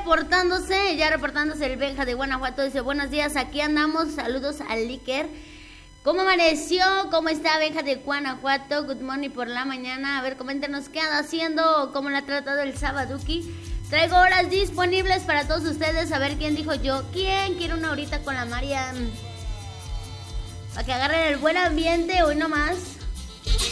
reportándose el Benja de Guanajuato. Dice, buenos días, aquí andamos, saludos al Liker. ¿Cómo amaneció? ¿Cómo está Benja de Guanajuato? Good morning por la mañana. A ver, coméntenos qué anda haciendo, cómo la ha tratado el Sabaduki. Traigo horas disponibles para todos ustedes. A ver quién dijo yo. ¿Quién quiere una horita con la Mariam? Para que agarren el buen ambiente hoy nomás.